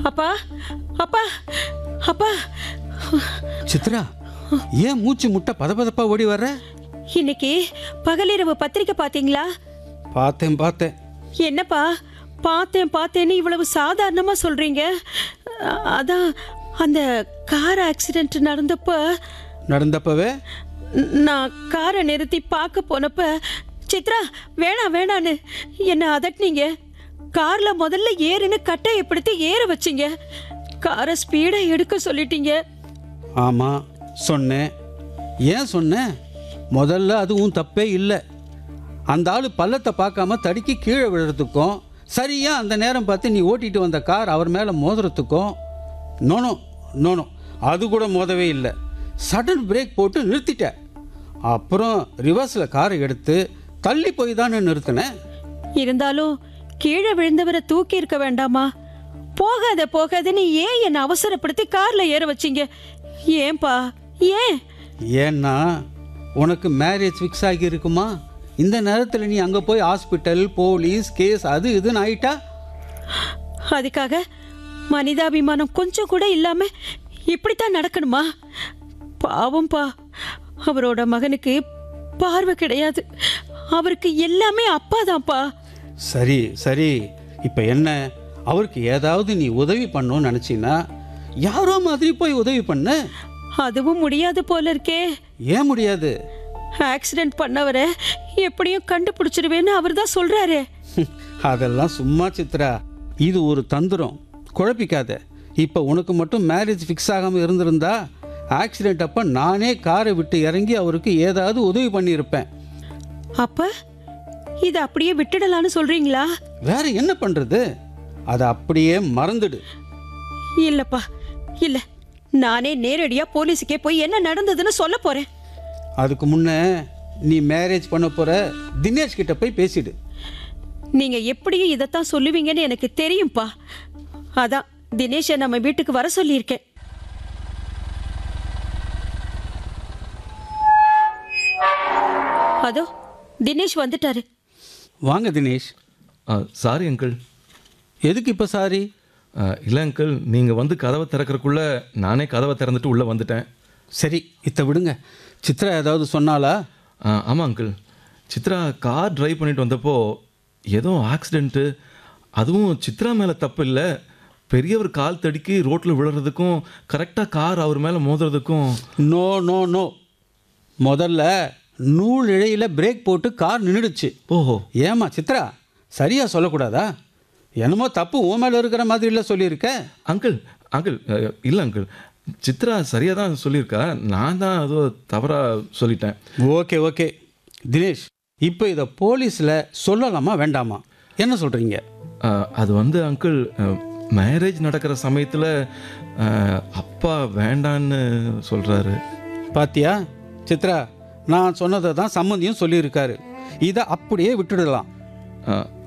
அப்பா அப்பா அப்பா, சித்ரா, ஏன் மூச்சு முட்டை பதபதப்பா ஓடி வர்ற? இன்னைக்கு பகலிரவு பத்திரிக்கை பாத்தீங்களா? பார்த்தேன் பார்த்தேன். என்னப்பா பார்த்தேன்னு இவ்வளவு சாதாரணமா சொல்றீங்க? அதான் அந்த கார் ஆக்சிடென்ட் நடந்தப்பவே நான் காரை நிறுத்தி பார்க்க போனப்ப சித்ரா வேணான்னு என்ன அதட்டினீங்க. கார்ல முதல்ல ஏறுன்னு கட்டையப்படுத்தி ஏற வச்சிங்க. காரை ஸ்பீடா எடுக்க சொல்லிட்டீங்க. ஆமா சொன்னேன். ஏன் சொன்னேன்? முதல்ல அதுவும் தப்பே இல்லை. அந்த ஆள் பள்ளத்தை பார்க்காம தடுக்கி கீழே விழுறதுக்கும், சரியா அந்த நேரம் பார்த்து நீ ஓட்டிட்டு வந்த கார் அவர் மேலே மோதுறதுக்கும் நோனோ நோனோ அது கூட மோதவே இல்லை. சடன் பிரேக் போட்டு நிறுத்திட்ட. அப்புறம் ரிவர்ஸில் காரை எடுத்து தள்ளி போய் தானே நிறுத்தினேன். இருந்தாலும் கீழே விழுந்தவரை தூக்கி இருக்க வேண்டாமா? போகாதன்னு ஏன் என்னை அவசரப்படுத்தி கார்ல ஏற வச்சீங்க? ஏன்பா ஏன்? ஏன்னா உனக்கு மேரேஜ் ஃபிக்ஸ் ஆகி இருக்குமா? இந்த நேரத்தில் நீ அங்கே போய் ஹாஸ்பிட்டல், போலீஸ் கேஸ் அது இதுன்னு ஆயிட்டா? அதுக்காக மனிதாபிமானம் கொஞ்சம் கூட இல்லாம இப்படித்தான் நடக்கணுமா? பாவம்பா, அவரோட மகனுக்கு பார்வை கிடையாது. அவருக்கு எல்லாமே அப்பாதான்ப்பா. சரி சரி, இப்போ என்ன? அவருக்கு ஏதாவது நீ உதவி பண்ணணும்னு நினச்சின்னா யாரோ மாதிரி போய் உதவி பண்ண. அதுவும் முடியாது போல இருக்கே. ஏன் முடியாது? ஆக்சிடென்ட் பண்ணவரை எப்படியும் கண்டுபிடிச்சிருவேன்னு அவர் தான் சொல்றாரு. அதெல்லாம் சும்மா சித்ரா, இது ஒரு தந்திரம். குழப்பிக்காத. இப்போ உனக்கு மட்டும் மேரேஜ் ஃபிக்ஸ் ஆகாமல் இருந்திருந்தா ஆக்சிடென்ட் அப்போ நானே காரை விட்டு இறங்கி அவருக்கு ஏதாவது உதவி பண்ணியிருப்பேன். அப்ப இதை அப்படியே விட்டுடலான்னு சொல்றீங்களா? வேற என்ன பண்ணுறது? அதை அப்படியே மறந்துடு. இல்லப்பா இல்ல, நானே நேரடியா போலீஸுக்கே போய் என்ன நடந்ததுன்னு சொல்ல போறேன். அதுக்கு முன்னே நீ மேரேஜ் பண்ண போகிற தினேஷ் கிட்ட போய் பேசிடு. நீங்க எப்படியும் இதைத்தான் சொல்லுவீங்கன்னு எனக்கு தெரியும்பா. அதான் தினேஷை நம்ம வீட்டுக்கு வர சொல்லியிருக்கேன். அதோ தினேஷ் வந்துட்டாரு. வாங்க தினேஷ். Sorry uncle. எதுக்கு இப்போ சாரி? இல்லை அங்கிள், நீங்கள் வந்து கதவை திறக்கறக்குள்ள நானே கதவை திறந்துட்டு உள்ளே வந்துட்டேன். சரி, இதை விடுங்க. சித்ரா ஏதாவது சொன்னாலா? ஆமாம் அங்கிள், சித்ரா கார் டிரைவ் பண்ணிட்டு வந்தப்போ ஏதோ ஆக்சிடெண்ட்டு. அதுவும் சித்ரா மேலே தப்பு இல்லை. பெரியவர் கால் தடுக்கி ரோட்டில் விழுறதுக்கும் கரெக்டாக கார் அவர் மேலே மோதுறதுக்கும். நோ நோ நோ, முதல்ல நூல் இழையில் பிரேக் போட்டு கார் நின்றுடுச்சு. ஓஹோ, ஏமா சித்ரா, சரியாக சொல்லக்கூடாதா? என்னமோ தப்பு உன் மேலே இருக்கிற மாதிரி இல்லை சொல்லியிருக்க. அங்கிள் இல்லை அங்கிள், சித்ரா சரியாக தான் சொல்லியிருக்கா. நான் தான் அதோ தவறாக சொல்லிட்டேன். ஓகே ஓகே தினேஷ், இப்போ இதை போலீஸில் சொல்லலாமா வேண்டாமா? என்ன சொல்கிறீங்க? அது வந்து அங்கிள், மேரேஜ் நடக்கிற சமயத்தில் அப்பா வேண்டான்னு சொல்கிறாரு. பாத்தியா சித்ரா, நான் சொன்னதை தான் சம்மந்தியும் சொல்லியிருக்காரு. இதை அப்படியே விட்டுடலாம்.